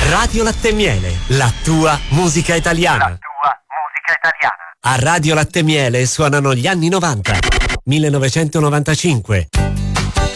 Radio Latte e Miele, la tua musica italiana. La tua musica italiana. A Radio Latte e Miele suonano gli anni 90, 1995,